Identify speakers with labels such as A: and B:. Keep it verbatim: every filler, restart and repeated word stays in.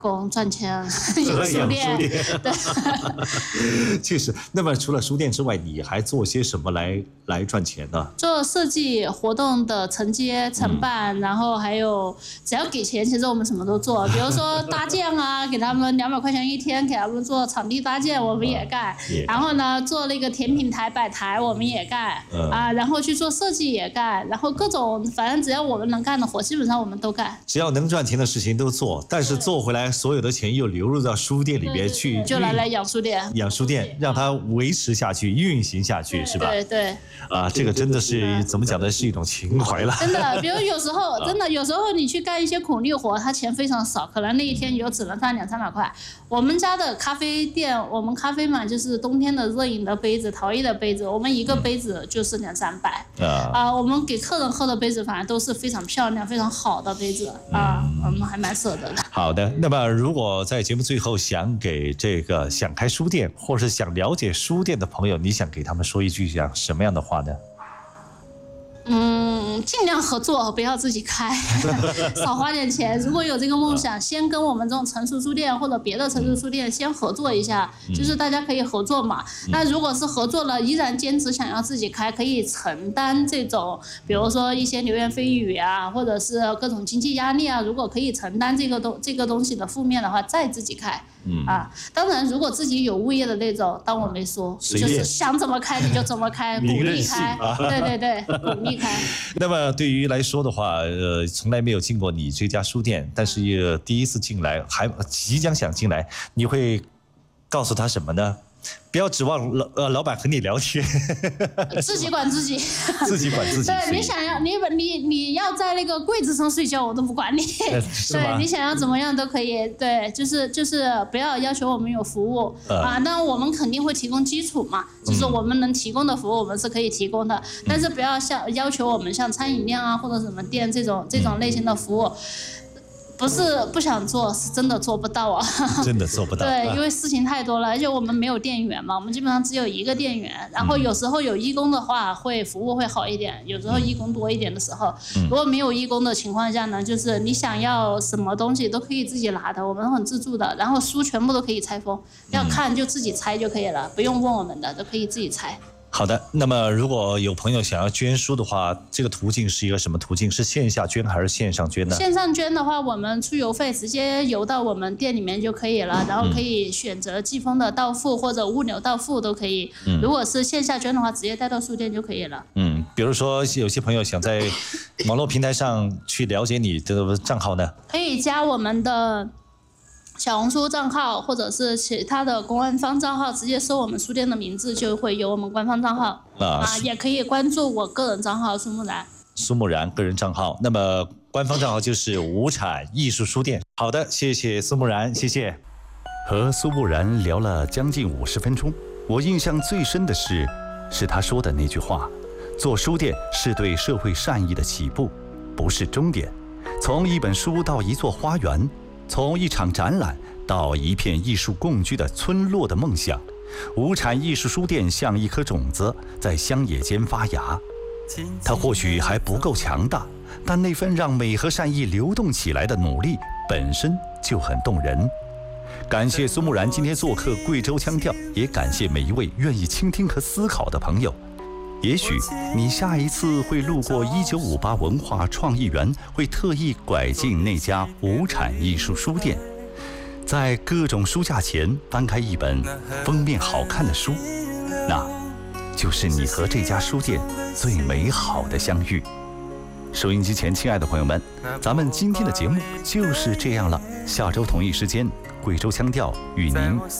A: 工赚钱，有书店，对，
B: 确实。那么除了书店之外，你还做些什么来来赚钱呢？
A: 做设计活动的承接、承办，嗯、然后还有只要给钱，其实我们什么都做。比如说搭建啊，给他们两百块钱一天，给他们做场地搭建，我们也干。嗯、然后呢，做那个甜品台摆台，我们也干。嗯、啊，然后去做设计也干，然后各种反正只要我们能干的活，基本上我们都干。
B: 只要能赚钱的事情都做，但是做回来。所有的钱又流入到书店里边去，
A: 对对对，就来来养书店，
B: 养书店，让它维持下去、运行下去，是吧？
A: 对对。
B: 啊，这个真的是怎么讲呢？是一种情怀了。
A: 真的，比如有时候，真的有时候你去干一些苦力活，它钱非常少，可能那一天有只能赚两三百块。我们家的咖啡店，我们咖啡嘛，就是冬天的热饮的杯子、陶艺的杯子，我们一个杯子就是两三百。啊、啊，我们给客人喝的杯子，反正都是非常漂亮、非常好的杯子啊，嗯、我们还蛮舍得的。
B: 好的，那么如果在节目最后想给这个想开书店或是想了解书店的朋友，你想给他们说一句像什么样的话呢？
A: 嗯，尽量合作，不要自己开，少花点钱。如果有这个梦想，先跟我们这种成熟书店或者别的成熟书店先合作一下，嗯、就是大家可以合作嘛。嗯、那如果是合作了，依然坚持想要自己开，可以承担这种，比如说一些流言蜚语啊，或者是各种经济压力啊，如果可以承担这个东这个东西的负面的话，再自己开。嗯啊，当然，如果自己有物业的那种，当我没说，就是想怎么开你就怎么开，鼓励开，啊、对对对，鼓励开。
B: 那么对于来说的话，呃，从来没有进过你这家书店，但是呃第一次进来，还即将想进来，你会告诉他什么呢？不要指望老呃老板和你聊天，
A: 自己管自己，
B: 自己管自己。
A: 对，你想要你你你要在那个柜子上睡觉，我都不管你。对，你想要怎么样都可以。对，就是就是不要要求我们有服务、嗯、啊，那我们肯定会提供基础嘛，就是我们能提供的服务我们是可以提供的，嗯、但是不要像要求我们像餐饮店啊或者什么店这种这种类型的服务。不是不想做，是真的做不到啊！
B: 真的做不到。
A: 对，因为事情太多了，而且我们没有店员嘛，我们基本上只有一个店员。然后有时候有义工的话，会服务会好一点；有时候义工多一点的时候，嗯、如果没有义工的情况下呢，就是你想要什么东西都可以自己拿的，我们很自助的。然后书全部都可以拆封，要看就自己拆就可以了，不用问我们的，都可以自己拆。
B: 好的，那么如果有朋友想要捐书的话，这个途径是一个什么途径？是线下捐还是线上捐呢？
A: 线上捐的话，我们出邮费直接邮到我们店里面就可以了，然后可以选择寄封的到付或者物流到付都可以。嗯、如果是线下捐的话，直接带到书店就可以了。嗯，
B: 比如说有些朋友想在网络平台上去了解你的账号呢，
A: 可以加我们的小红书账号或者是其他的官方账号，直接搜我们书店的名字就会有我们官方账号啊，啊也可以关注我个人账号苏木然。
B: 苏木然个人账号，那么官方账号就是无产艺术书店。好的，谢谢苏木然，谢谢。和苏木然聊了将近五十分钟，我印象最深的是，是他说的那句话：做书店是对社会善意的起步，不是终点。从一本书到一座花园。从一场展览到一片艺术共居的村落的梦想，无产艺术书店像一颗种子在乡野间发芽。它或许还不够强大，但那份让美和善意流动起来的努力本身就很动人。感谢苏木然今天做客贵州腔调，也感谢每一位愿意倾听和思考的朋友。也许你下一次会路过一九五八文化创意园，会特意拐进那家无产艺术书店，在各种书架前翻开一本封面好看的书，那就是你和这家书店最美好的相遇。收音机前亲爱的朋友们，咱们今天的节目就是这样了，下周同一时间贵州腔调与您